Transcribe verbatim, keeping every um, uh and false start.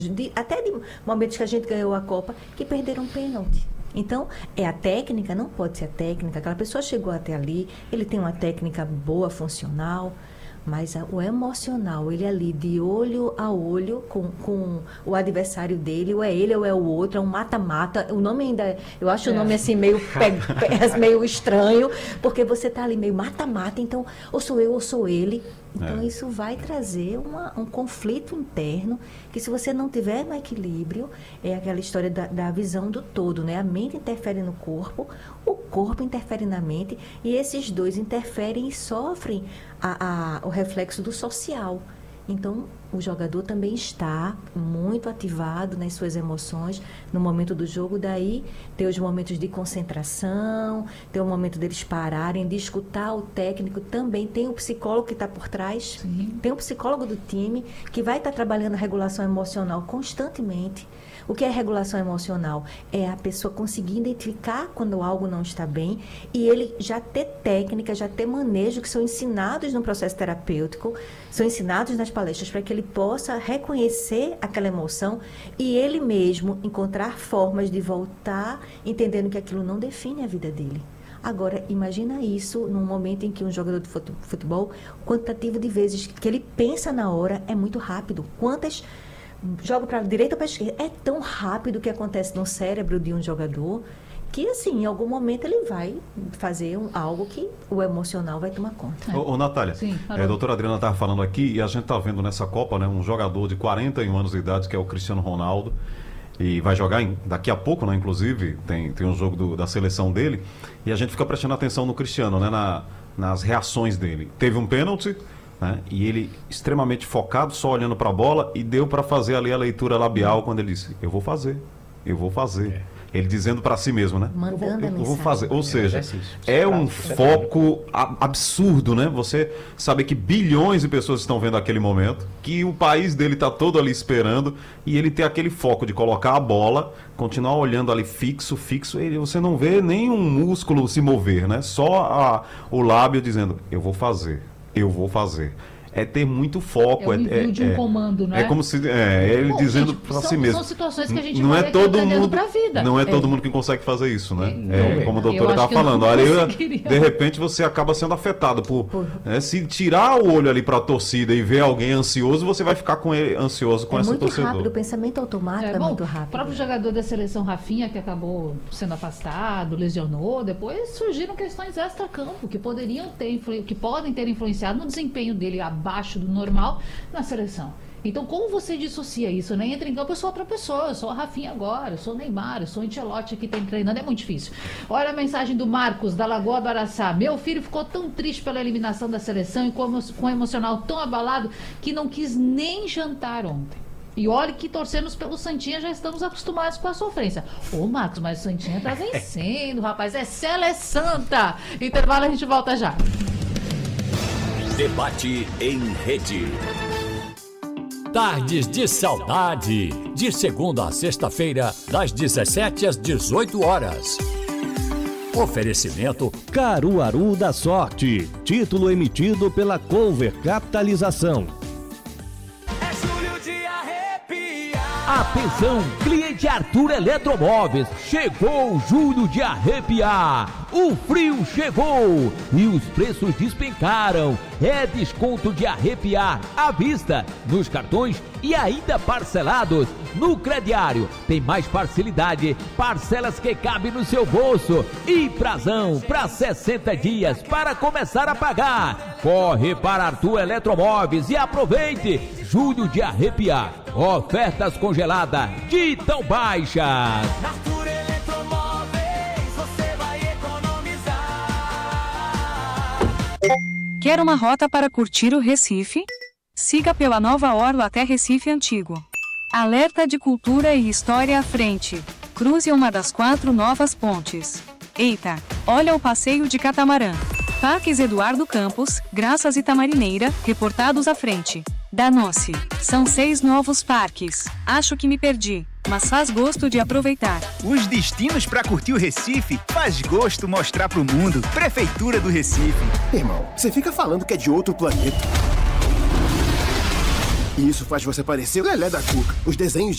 de, até de momentos que a gente ganhou a Copa, que perderam pênalti. Então, é a técnica, não pode ser a técnica, aquela pessoa chegou até ali, ele tem uma técnica boa, funcional, mas a, o emocional, ele ali de olho a olho com, com o adversário dele, ou é ele ou é o outro, é um mata-mata, o nome ainda, é, eu acho é. o nome assim meio, pe, pe, meio estranho, porque você está ali meio mata-mata, então, ou sou eu ou sou ele. Então, é. isso vai trazer uma, um conflito interno, que se você não tiver no equilíbrio, é aquela história da, da visão do todo, né? A mente interfere no corpo, o corpo interfere na mente, e esses dois interferem e sofrem a, a, o reflexo do social. Então, o jogador também está muito ativado nas suas emoções no momento do jogo. Daí, tem os momentos de concentração, tem o momento deles pararem, de escutar o técnico. Também tem o psicólogo que está por trás. Sim. Tem o psicólogo do time que vai estar trabalhando a regulação emocional constantemente. O que é regulação emocional? É a pessoa conseguir identificar quando algo não está bem e ele já ter técnica, já ter manejo que são ensinados no processo terapêutico, são ensinados nas palestras para que ele possa reconhecer aquela emoção e ele mesmo encontrar formas de voltar entendendo que aquilo não define a vida dele. Agora, imagina isso num momento em que um jogador de futebol, o quantitativo de vezes que ele pensa na hora é muito rápido. Quantas joga para a direita ou para a esquerda? É tão rápido o que acontece no cérebro de um jogador que, assim, em algum momento ele vai fazer um, algo que o emocional vai tomar conta. É. Ô, ô, Natália, Sim, é, a doutora Adriana estava falando aqui e a gente está vendo nessa Copa, né, um jogador de quarenta e um anos de idade, que é o Cristiano Ronaldo, e vai jogar em, daqui a pouco, né, inclusive, tem, tem um jogo do, da seleção dele, e a gente fica prestando atenção no Cristiano, né, na, nas reações dele. Teve um pênalti, né, e ele extremamente focado, só olhando para a bola, e deu para fazer ali a leitura labial quando ele disse, eu vou fazer, eu vou fazer. É. Ele dizendo para si mesmo, né? Mandando eu vou, a eu vou fazer. Ou é, seja, é um foco absurdo, né? Você sabe que bilhões de pessoas estão vendo aquele momento, que o país dele está todo ali esperando, e ele tem aquele foco de colocar a bola, continuar olhando ali fixo, fixo, e você não vê nenhum músculo se mover, né? Só a, o lábio dizendo, eu vou fazer, eu vou fazer. É ter muito foco. É o envio é, de um é, comando, né? É como se é, ele Bom, dizendo para si mesmo. São situações que a gente não vai é todo mundo pra vida. Não é, é todo mundo que consegue fazer isso, né? É, é, como a doutora estava falando. Olha, eu, de repente você acaba sendo afetado por, por... Né, se tirar o olho ali para a torcida e ver alguém ansioso, você vai ficar com ele ansioso com é essa torcedor. É muito rápido, o pensamento automático é, é bom, muito rápido. O próprio jogador da seleção Rafinha, que acabou sendo afastado, lesionou, depois surgiram questões extra-campo que poderiam ter que podem ter influenciado no desempenho dele abaixo do normal na seleção. Então, como você dissocia isso, né? Entra em campo, eu sou outra pessoa, eu sou a Rafinha agora, eu sou o Neymar, eu sou o Ancelotti que tem treinando, é muito difícil. Olha a mensagem do Marcos, da Lagoa do Araçá. Meu filho ficou tão triste pela eliminação da seleção e com o emocional tão abalado que não quis nem jantar ontem. E olha que torcemos pelo Santinha, já estamos acostumados com a sofrência. Ô, Marcos, mas o Santinha tá vencendo, rapaz, é Sele Santa. Intervalo, a gente volta já. Debate em rede. Tardes de Saudade, de segunda a sexta-feira, das dezessete às dezoito horas. Oferecimento Caruaru da Sorte, título emitido pela Cover Capitalização. É julho de arrepiar. Atenção, cliente Arthur Eletromóveis, chegou o julho de arrepiar. O frio chegou e os preços despencaram. É desconto de arrepiar à vista, nos cartões e ainda parcelados. No crediário tem mais facilidade, parcelas que cabem no seu bolso e prazão para sessenta dias para começar a pagar. Corre para Arthur Eletromóveis e aproveite julho de arrepiar. Ofertas congeladas de tão baixas. Arthur Eletromóveis, você vai economizar. Quer uma rota para curtir o Recife? Siga pela Nova Orla até Recife Antigo. Alerta de cultura e história à frente. Cruze uma das quatro novas pontes. Eita, olha o passeio de catamarã. Parques Eduardo Campos, Graças e Tamarineira, reportados à frente. Danou-se. São seis novos parques. Acho que me perdi, mas faz gosto de aproveitar. Os destinos para curtir o Recife faz gosto mostrar pro mundo. Prefeitura do Recife. Irmão, você fica falando que é de outro planeta. E isso faz você parecer o Lelé da Cuca. Os desenhos de